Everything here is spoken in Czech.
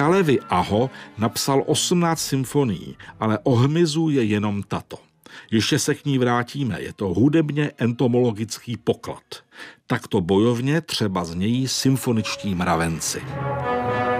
Kalevi Aho napsal 18 symfonií, ale o hmyzu je jenom tato. Ještě se k ní vrátíme, je to hudebně entomologický poklad. Takto bojovně třeba znějí symfoničtí mravenci.